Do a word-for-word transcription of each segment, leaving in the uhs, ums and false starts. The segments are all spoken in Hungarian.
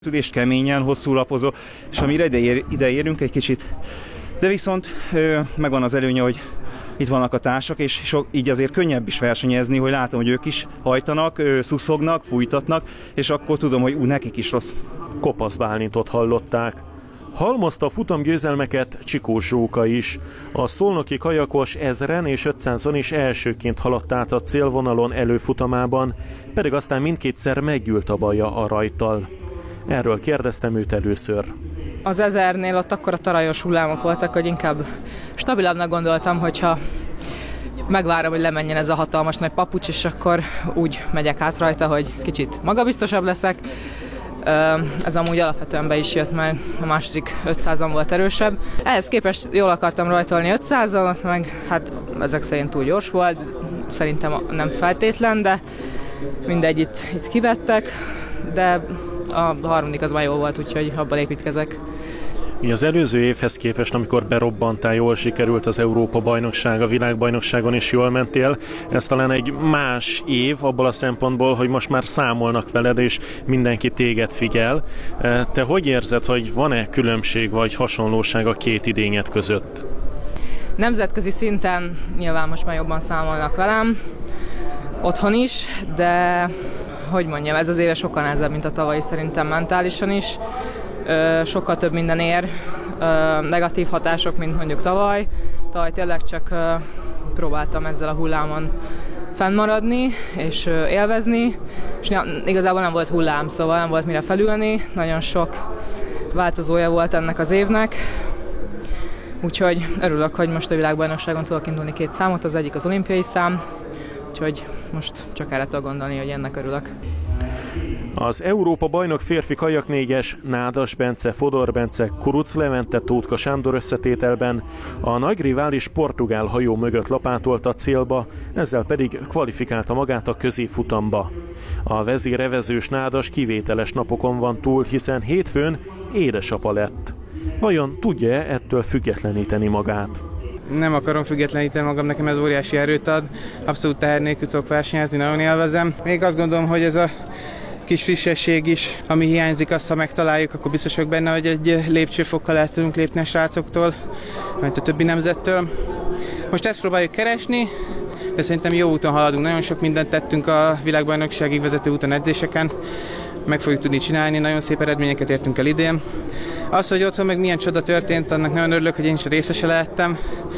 és keményen, hosszú lapozó, és amire ide, ér, ide érünk egy kicsit. De viszont ö, megvan az előnye, hogy itt vannak a társak, és so, így azért könnyebb is versenyezni, hogy látom, hogy ők is hajtanak, ö, szuszognak, fújtatnak, és akkor tudom, hogy ú, nekik is rossz. Kopasz Bálhintot hallották. Halmozta a futamgyőzelmeket Csikós Zsóka is. A szolnoki kajakos ezren és ötszázon is elsőként haladt át a célvonalon előfutamában, pedig aztán mindkétszer meggyűlt a baja a rajttal. Erről kérdeztem őt először. Az ezernél ott akkora tarajos hullámok voltak, hogy inkább stabilabbnak gondoltam, hogyha megvárom, hogy lemenjen ez a hatalmas nagy papucs, és akkor úgy megyek át rajta, hogy kicsit magabiztosabb leszek. Ez amúgy alapvetően be is jött, mert a második ötszázon volt erősebb. Ehhez képest jól akartam rajtolni ötszázon, meg hát ezek szerint túl gyors volt, szerintem nem feltétlen, de mindegy, itt, itt kivettek, de a harmadik az már jó volt, úgyhogy abban építkezek. Az előző évhez képest, amikor berobbantál, jól sikerült az Európa-bajnokság, a világbajnokságon is jól mentél. Ez talán egy más év abból a szempontból, hogy most már számolnak veled, és mindenki téged figyel. Te hogy érzed, hogy van-e különbség vagy hasonlóság a két idényed között? Nemzetközi szinten nyilván most már jobban számolnak velem, otthon is, de hogy mondjam, ez az éve sokkal nehezebb, mint a tavalyi, szerintem mentálisan is. Ö, sokkal több minden ér, ö, negatív hatások, mint mondjuk tavaly. Tavaly tényleg csak ö, próbáltam ezzel a hullámon fennmaradni és ö, élvezni, és igazából nem volt hullám, szóval nem volt mire felülni, nagyon sok változója volt ennek az évnek. Úgyhogy örülök, hogy most a világbajnokságon tudok indulni két számot, az egyik az olimpiai szám, úgyhogy most csak erre tudok gondolni, hogy ennek örülök. Az Európa-bajnok férfi kajaknégyes Nádas Bence, Fodor Bence, Kuruc Levente, Tótka Sándor összetételben a nagy rivális portugál hajó mögött lapátolt a célba, ezzel pedig kvalifikálta magát a középfutamba. A vezérevezős Nádas kivételes napokon van túl, hiszen hétfőn édesapa lett. Vajon tudja-e ettől függetleníteni magát? Nem akarom függetleníteni magam, nekem ez óriási erőt ad. Abszolút teher nélkül tudok versenyezni, nagyon élvezem. Még azt gondolom, hogy ez a kis frissesség is, ami hiányzik, azt ha megtaláljuk, akkor biztos vagyok benne, hogy egy lépcsőfokkal el tudunk lépni a srácoktól, mint a többi nemzettől. Most ezt próbáljuk keresni, de szerintem jó úton haladunk. Nagyon sok mindent tettünk a világbajnokságig vezető úton edzéseken. Meg fogjuk tudni csinálni, nagyon szép eredményeket értünk el idén. Az, hogy otthon meg milyen csoda történt, annak nagyon örülök, hogy én is részese lehettem,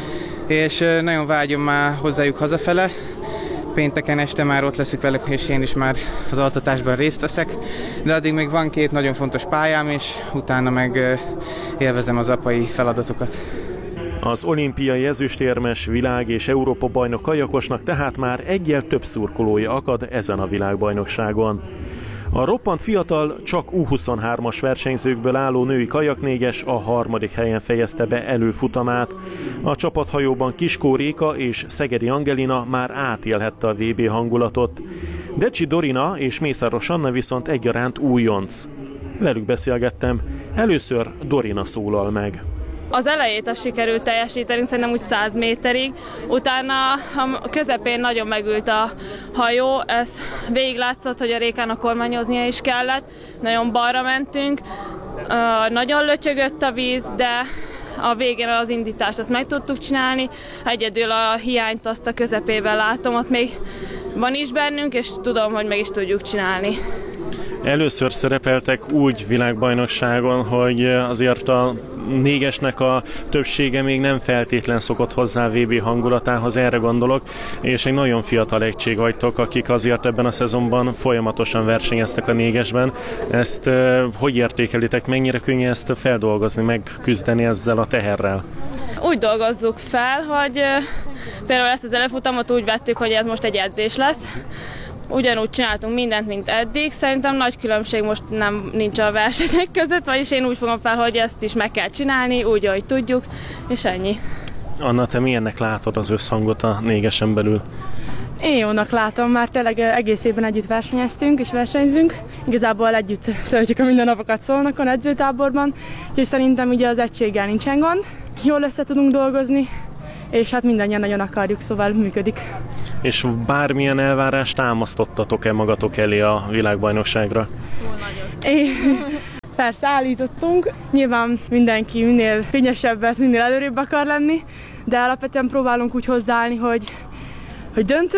és nagyon vágyom már hozzájuk hazafele. Pénteken este már ott leszek velük, és én is már az altatásban részt veszek, de addig még van két nagyon fontos pályám, és utána meg élvezem az apai feladatokat. Az olimpiai ezüstérmes, világ- és Európa-bajnok kajakosnak tehát már eggyel több szurkolója akad ezen a világbajnokságon. A roppant fiatal, csak U huszonhármas versenyzőkből álló női kajaknégyes a harmadik helyen fejezte be előfutamát. A csapathajóban Kiskó Réka és Szegedi Angelina már átélhette a vé bé hangulatot. Decsi Dorina és Mészáros Anna viszont egyaránt újonc. Velük beszélgettem, először Dorina szólal meg. Az elejét azt sikerült teljesítenünk, szerintem úgy száz méterig, utána a közepén nagyon megült a hajó, ez végig látszott, hogy a Rékának kormányoznia is kellett, nagyon balra mentünk, nagyon lötyögött a víz, de a végén az indítást azt meg tudtuk csinálni, egyedül a hiányt azt a közepében látom, ott még van is bennünk, és tudom, hogy meg is tudjuk csinálni. Először szerepeltek úgy világbajnokságon, hogy azért a négyesnek a többsége még nem feltétlen szokott hozzá a vé bé hangulatához, erre gondolok, és egy nagyon fiatal egység vagytok, akik azért ebben a szezonban folyamatosan versenyeztek a négyesben. Ezt uh, hogy értékelitek, mennyire könnyű ezt feldolgozni, megküzdeni ezzel a teherrel? Úgy dolgozzuk fel, hogy uh, például ezt az előfutamot úgy vettük, hogy ez most egy edzés lesz. Ugyanúgy csináltunk mindent, mint eddig. Szerintem nagy különbség most nem nincs a versenyek között, vagyis én úgy fogom fel, hogy ezt is meg kell csinálni, úgy, ahogy tudjuk, és ennyi. Anna, te milyennek látod az összhangot a négesen belül? Én jónak látom, már tényleg egész évben együtt versenyeztünk és versenyzünk. Igazából együtt töltjük a mindennapokat Szolnokon, edzőtáborban, úgyhogy szerintem ugye az egységgel nincsen gond. Jól össze tudunk dolgozni, és hát mindannyian nagyon akarjuk, szóval működik. És bármilyen elvárást támasztottatok-e magatok elé a világbajnokságra? Túl nagyot. É, Persze állítottunk, nyilván mindenki minél fényesebbet, minél előrébb akar lenni, de alapvetően próbálunk úgy hozzáállni, hogy, hogy döntő,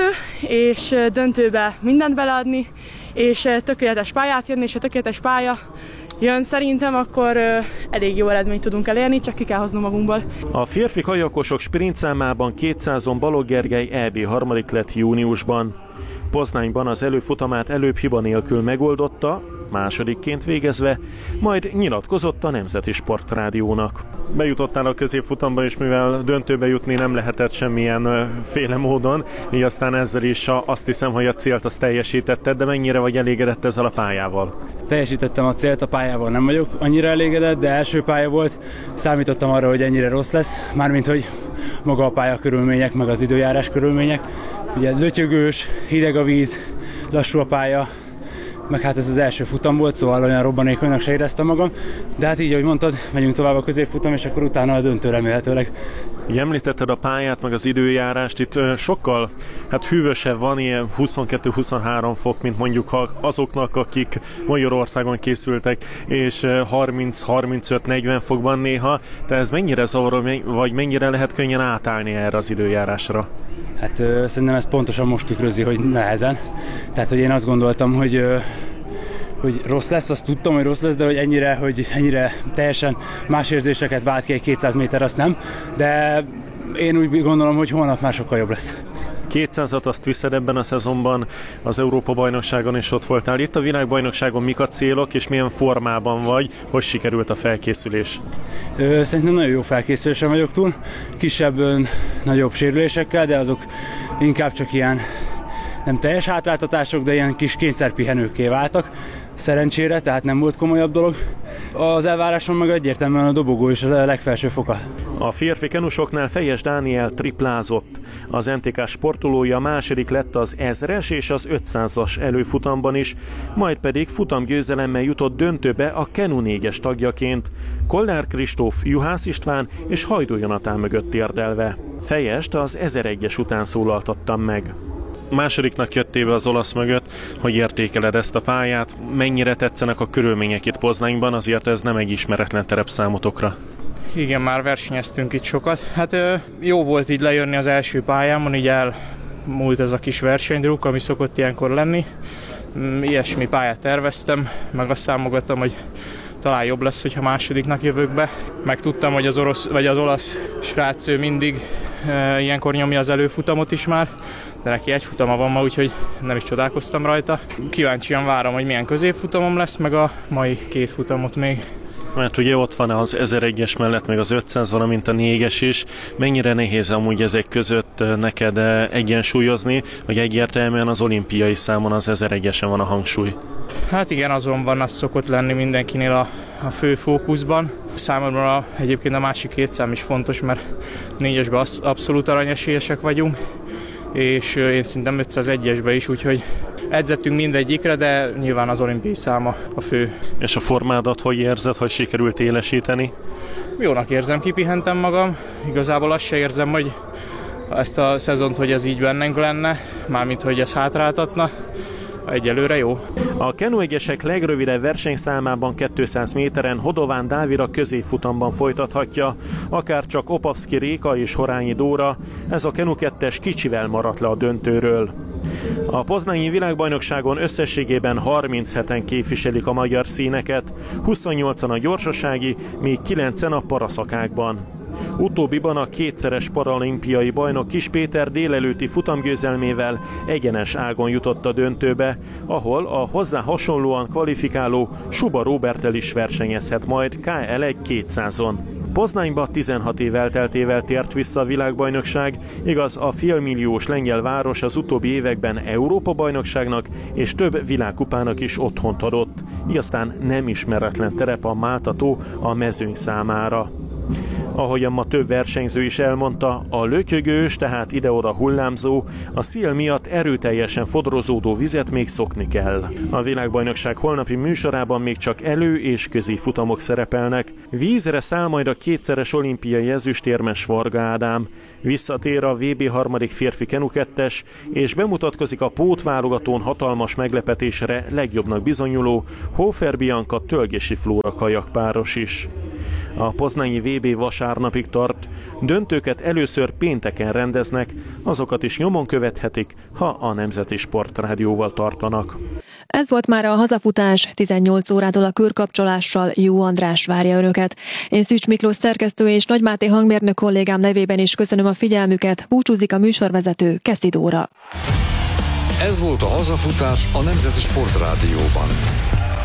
és döntőbe mindent beleadni, és tökéletes pályát jönni, és a tökéletes pálya jön szerintem, akkor elég jó eredményt tudunk elérni, csak ki kell hoznunk magunkból. A férfi kajakosok sprint számában kétszázon Balogh Gergely é bé harmadik lett júniusban. Poznányban az előfutamát előbb hiba nélkül megoldotta, másodikként végezve, majd nyilatkozott a Nemzeti Sportrádiónak. Bejutottál a középfutamba, és mivel döntőbe jutni nem lehetett semmilyen féle módon, így aztán ezzel is azt hiszem, hogy a célt azt teljesítetted, de mennyire vagy elégedett ezzel a pályával? Teljesítettem a célt, a pályával nem vagyok annyira elégedett, de első pálya volt, számítottam arra, hogy ennyire rossz lesz, mármint hogy maga a pálya körülmények, meg az időjárás körülmények. Ugye lötyögős, hideg a víz, lassú a pálya, meg hát ez az első futam volt, szóval olyan robbanékonynak se éreztem magam, de hát így, ahogy mondtad, megyünk tovább a középfutam, és akkor utána a döntő remélhetőleg. Így említetted a pályát, meg az időjárást, itt sokkal hát hűvösebb van, ilyen huszonkettő-huszonhárom fok, mint mondjuk azoknak, akik Magyarországon készültek, és harminc-harmincöt-negyven fokban néha, de ez mennyire zavaró, vagy mennyire lehet könnyen átállni erre az időjárásra? Hát ö, szerintem ez pontosan most tükrözi, hogy nehezen. Tehát, hogy én azt gondoltam, hogy, ö, hogy rossz lesz, azt tudtam, hogy rossz lesz, de hogy ennyire, hogy ennyire teljesen más érzéseket vált ki egy kétszáz méter, azt nem. De én úgy gondolom, hogy holnap már sokkal jobb lesz. kétszázat azt viszed ebben a szezonban, az Európa-bajnokságon is ott voltál. Itt a világbajnokságon mik a célok, és milyen formában vagy, hogy sikerült a felkészülés? Ö, szerintem nagyon jó felkészülésen vagyok túl, kisebb, nagyobb sérülésekkel, de azok inkább csak ilyen nem teljes hátráltatások, de ilyen kis kényszerpihenőkké váltak. Szerencsére, tehát nem volt komolyabb dolog. Az elváráson meg egyértelműen a dobogó is a legfelső foka. A férfi kenusoknál Fejes Dániel triplázott. Az en té ká sportolója második lett az ezres és az ötszázas előfutamban is, majd pedig futamgyőzelemmel jutott döntőbe a Kenu négyes tagjaként, Kollár Kristóf, Juhász István és Hajdú Jonatán mögött térdelve. Fejest az ezeregyes után szólaltattam meg. Másodiknak jöttél be az olasz mögött, hogy értékeled ezt a pályát, mennyire tetszenek a körülmények itt Poznányban, azért ez nem egy ismeretlen terep számotokra. Igen, már versenyeztünk itt sokat. Hát jó volt így lejönni az első pályámon, így elmúlt ez a kis versenydruk, ami szokott ilyenkor lenni. Ilyesmi pályát terveztem, meg azt számogattam, hogy talán jobb lesz, hogyha másodiknak jövök be. Meg tudtam, hogy az orosz, vagy az olasz srác mindig e, ilyenkor nyomja az előfutamot is már, de neki egy futama van ma, úgyhogy nem is csodálkoztam rajta. Kíváncsian várom, hogy milyen középfutamom lesz, meg a mai két futamot még. Mert ugye ott van az ezeregyes mellett, meg az ötszáz, valamint a négyes is. Mennyire nehéz amúgy ezek között neked egyensúlyozni, hogy egyértelműen az olimpiai számon az ezeregyesen van a hangsúly? Hát igen, azon van, az szokott lenni mindenkinél a, a fő fókuszban. Számomra egyébként a másik két szám is fontos, mert négyesben abszolút aranyesélyesek vagyunk, és én szerintem ötszázegyesben is, úgyhogy edzettünk mindegyikre, de nyilván az olimpiai száma a fő. És a formádat hogy érzed, hogy sikerült élesíteni? Jónak érzem, kipihentem magam. Igazából azt se érzem, hogy ezt a szezont, hogy ez így bennünk lenne, mármint hogy ez hátráltatna. Egyelőre jó. A Kenu egyesek legrövidebb versenyszámában kétszáz méteren Hodován Dávid a középfutamban folytathatja, akár csak Opavszki Réka és Horányi Dóra, ez a Kenu kettes kicsivel maradt le a döntőről. A poznányi világbajnokságon összességében harmincheten képviselik a magyar színeket, huszonnyolcan a gyorsasági, míg kilencen a paraszakákban. Utóbbiban a kétszeres paralimpiai bajnok Kis Péter délelőtti futamgyőzelmével egyenes ágon jutott a döntőbe, ahol a hozzá hasonlóan kvalifikáló Suba Róberttel is versenyezhet majd ká el egy kétszázon. Poznányba tizenhat év elteltével tért vissza a világbajnokság, igaz, a félmilliós lengyel város az utóbbi években Európa-bajnokságnak és több világkupának is otthont adott, így aztán nem ismeretlen terep a Málta tó a mezőny számára. Ahogyan ma több versenyző is elmondta, a lötyögős, tehát ide-oda hullámzó, a szél miatt erőteljesen fodrozódó vizet még szokni kell. A világbajnokság holnapi műsorában még csak elő- és középfutamok szerepelnek. Vízre száll majd a kétszeres olimpiai ezüstérmes Varga Ádám. Visszatér a vé bé harmadik férfi kenukettes, és bemutatkozik a pótválogatón hatalmas meglepetésre legjobbnak bizonyuló Hofer Bianca Tölgyesi Flóra kajakpáros is. A poznanyi vé bé vasárnapig tart, döntőket először pénteken rendeznek, azokat is nyomon követhetik, ha a Nemzeti Sportrádióval tartanak. Ez volt már a hazafutás, tizennyolc órától a körkapcsolással Jó András várja önöket. Én Szűcs Miklós szerkesztő és Nagy Máté hangmérnök kollégám nevében is köszönöm a figyelmüket, búcsúzik a műsorvezető Keszi Dóra. Ez volt a hazafutás a Nemzeti Sportrádióban.